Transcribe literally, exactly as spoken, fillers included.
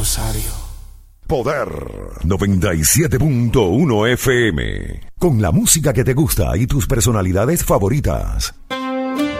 Rosario. Poder noventa y siete punto uno F M. Con la música que te gusta y tus personalidades favoritas.